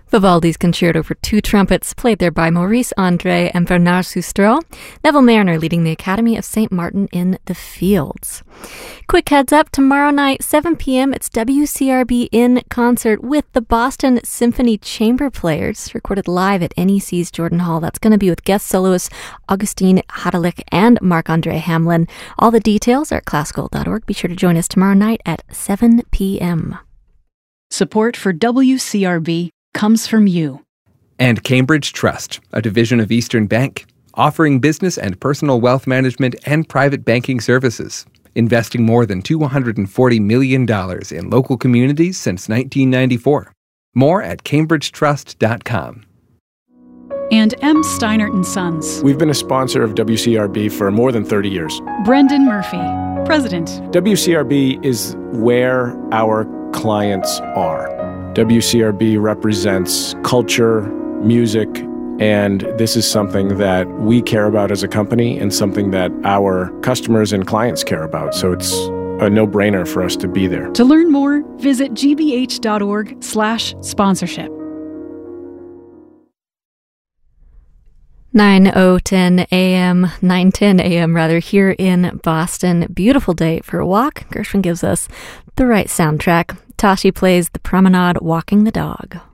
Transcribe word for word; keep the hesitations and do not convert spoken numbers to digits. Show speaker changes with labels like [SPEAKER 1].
[SPEAKER 1] Vivaldi's Concerto for Two Trumpets, played there by Maurice Andre and Bernard Sustro. Neville Mariner leading the Academy of Saint Martin in the Fields. Quick heads up, tomorrow night, seven p.m., it's W C R B in concert with the Boston Symphony Chamber Players, recorded live at N E C's Jordan Hall. That's going to be with guest soloists Augustine Hadelich and Marc-Andre Hamlin. All the details are at classical dot org. Be sure to join us tomorrow night at seven p.m.
[SPEAKER 2] Support for W C R B comes from you.
[SPEAKER 3] And Cambridge Trust, a division of Eastern Bank, offering business and personal wealth management and private banking services, investing more than two hundred forty million dollars in local communities since nineteen ninety-four. More at cambridge trust dot com.
[SPEAKER 2] And M. Steinert and Sons.
[SPEAKER 4] We've been a sponsor of W C R B for more than thirty years.
[SPEAKER 2] Brendan Murphy, President.
[SPEAKER 4] W C R B is where our clients are. W C R B represents culture, music, and this is something that we care about as a company and something that our customers and clients care about. So it's a no-brainer for us to be there.
[SPEAKER 2] To learn more, visit g b h dot org slash sponsorship.
[SPEAKER 1] nine oh ten a.m., nine ten a.m. rather, here in Boston. Beautiful day for a walk. Gershwin gives us the right soundtrack. Tashi plays The Promenade, Walking the Dog.